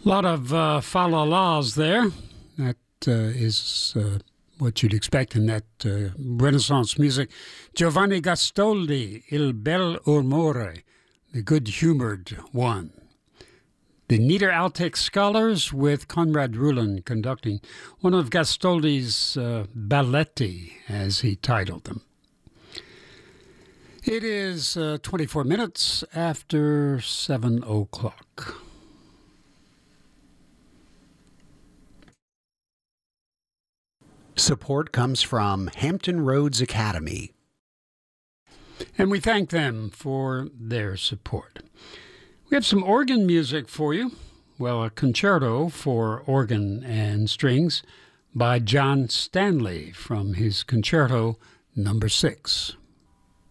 A lot of fa-la-las there. That is what you'd expect in that Renaissance music. Giovanni Gastoldi, Il Bel Umore, the good-humored one. The Niederalteck Scholars with Conrad Ruhlin conducting one of Gastoldi's balletti, as he titled them. It is 24 minutes after 7 o'clock. Support comes from Hampton Roads Academy. And we thank them for their support. We have some organ music for you. Well, a concerto for organ and strings by John Stanley from his Concerto No. 6.